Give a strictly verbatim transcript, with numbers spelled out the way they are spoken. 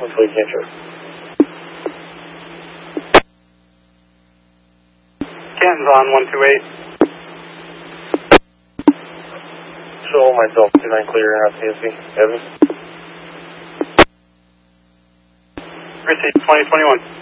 Hopefully you can't hear. Canton's on one two eight. Show myself two nine clear out T S C. Evans. Received twenty twenty-one.